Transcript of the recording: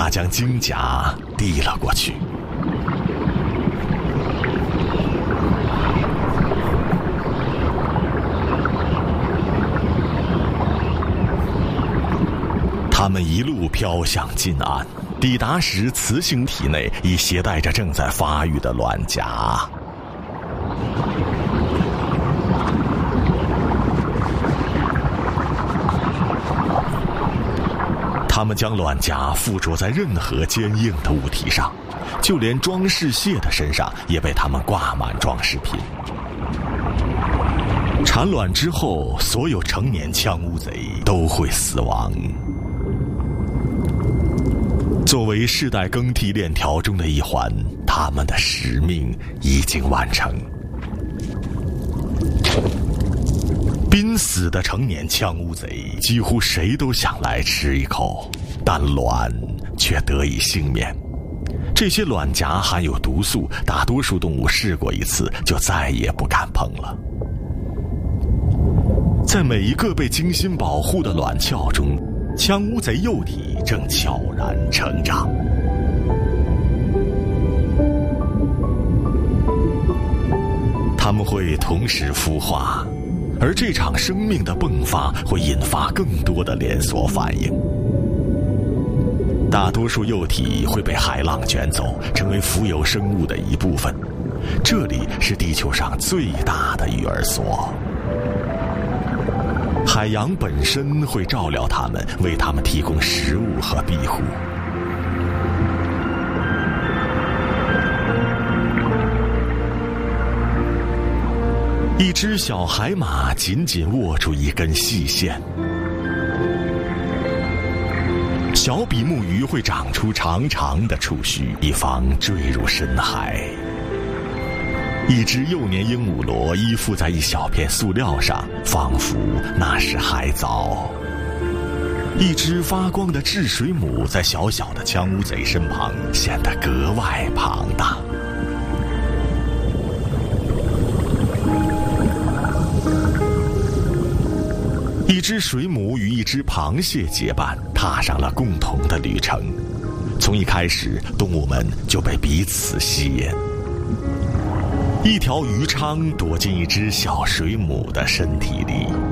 将金甲递了过去。他们一路飘向近岸，抵达时，雌性体内已携带着正在发育的卵夹。他们将卵夹附着在任何坚硬的物体上，就连装饰蟹的身上也被他们挂满装饰品。产卵之后，所有成年枪乌贼都会死亡。作为世代更替链条中的一环，他们的使命已经完成。濒死的成年枪乌贼几乎谁都想来吃一口，但卵却得以幸免。这些卵夹含有毒素，大多数动物试过一次就再也不敢碰了。在每一个被精心保护的卵鞘中，枪乌贼幼体正悄然成长。它们会同时孵化，而这场生命的迸发会引发更多的连锁反应。大多数幼体会被海浪卷走，成为浮游生物的一部分。这里是地球上最大的育儿所。海洋本身会照料它们，为它们提供食物和庇护。一只小海马紧紧握住一根细线，小比目鱼会长出长长的触须，以防坠入深海。一只幼年鹦鹉螺依附在一小片塑料上，仿佛那是海藻。一只发光的稚水母在小小的枪乌贼身旁显得格外庞大。一只水母与一只螃蟹结伴，踏上了共同的旅程。从一开始，动物们就被彼此吸引。一条鱼鲳躲进一只小水母的身体里，